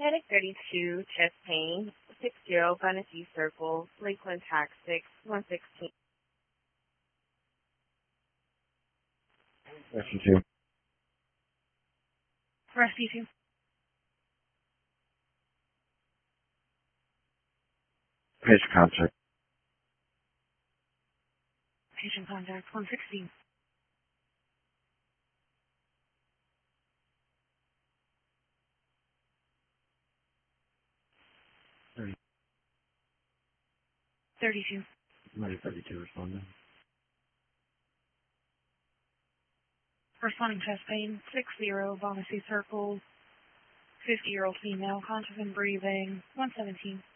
Panic 32, chest pain, 60, Fantasy Circle, Lakeland Tax 6, 116. Rescue 2. Rescue 2. Patient contact. Patient contact 116. Thirty. 32. Ready 32 responding. Responding chest pain, 60, Fantasy Circle, 50-year-old female, conscious and breathing, 117.